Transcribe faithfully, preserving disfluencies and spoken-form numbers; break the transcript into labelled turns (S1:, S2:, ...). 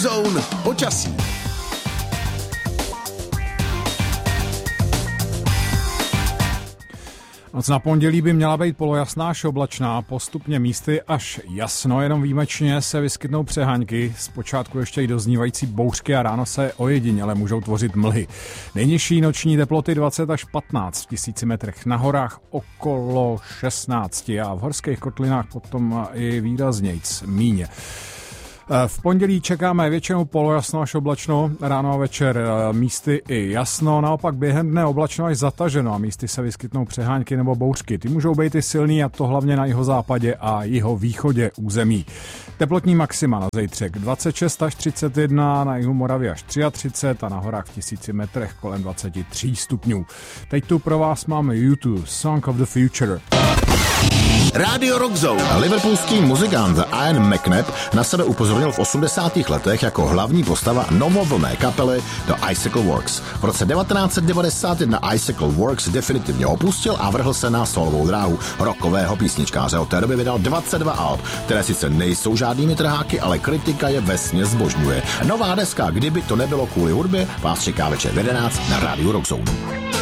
S1: Zone počasí.
S2: Noc na pondělí by měla být polojasná až oblačná, postupně místy až jasno, jenom výjimečně se vyskytnou přeháňky, zpočátku ještě i doznívající bouřky a ráno se ojediněle můžou tvořit mlhy. Nejnižší noční teploty dvacet až patnáct v tisíci metrech, na horách okolo šestnáct a v horských kotlinách potom i výraznějc míně. V pondělí čekáme většinou polojasno až oblačno, ráno a večer místy i jasno, naopak během dne oblačno až zataženo a místy se vyskytnou přeháňky nebo bouřky. Ty můžou být i silný a to hlavně na jihozápadě a jihovýchodě území. Teplotní maxima na zítřek dvacet šest až třicet jedna, na jihu Moravy až třicet tři a na horách v tisíci metrech kolem dvacet tři stupňů. Teď tu pro vás máme U dva, Song of the Future.
S1: Rádio Rock Zone.
S3: Liverpoolský muzikant Ian McNabb na sebe upozornil v osmdesátých letech jako hlavní postava novovlné kapely The Icicle Works. V roce devatenáct set devadesát jedna Icicle Works definitivně opustil a vrhl se na solovou dráhu rockového písničkáře. Od té doby vydal dvacet dva alb, které sice nejsou žádnými trháky, ale kritika je vesměs zbožňuje. Nová deska Kdyby to nebylo kvůli hudbě vás čeká večer v jedenáct na Rádiu Rock Zone.